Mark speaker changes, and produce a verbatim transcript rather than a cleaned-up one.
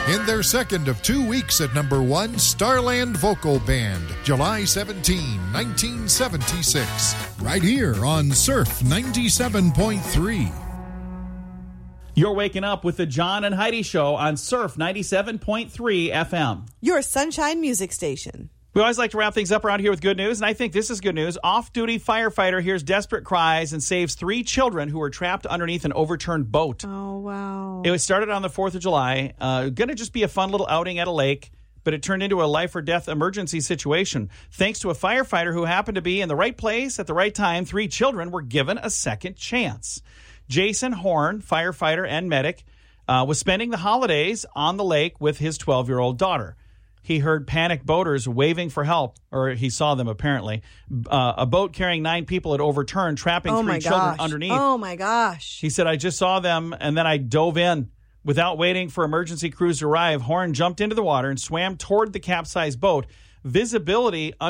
Speaker 1: in their second of two weeks at number one, Starland Vocal Band, July seventeenth, nineteen seventy-six. Right here on Surf ninety-seven point three.
Speaker 2: You're waking up with the John and Heidi Show on Surf ninety-seven point three F M.
Speaker 3: Your Sunshine Music Station.
Speaker 2: We always like to wrap things up around here with good news, and I think this is good news. Off-duty firefighter hears desperate cries and saves three children who were trapped underneath an overturned boat.
Speaker 3: Oh, wow.
Speaker 2: It was started on the fourth of July. Uh, going to just be a fun little outing at a lake, but it turned into a life-or-death emergency situation. Thanks to a firefighter who happened to be in the right place at the right time, three children were given a second chance. Jason Horn, firefighter and medic, uh, was spending the holidays on the lake with his twelve-year-old daughter. He heard panicked boaters waving for help, or he saw them apparently. Uh, a boat carrying nine people had overturned, trapping
Speaker 3: oh
Speaker 2: three
Speaker 3: my
Speaker 2: children
Speaker 3: gosh.
Speaker 2: underneath.
Speaker 3: Oh, my gosh.
Speaker 2: He said, I just saw them, and then I dove in. Without waiting for emergency crews to arrive, Horn jumped into the water and swam toward the capsized boat. Visibility